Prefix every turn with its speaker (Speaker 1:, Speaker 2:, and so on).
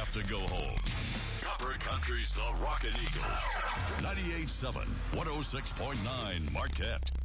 Speaker 1: have to go home. Copper Country's The Rockin' Eagle. 98.7, 106.9 Marquette.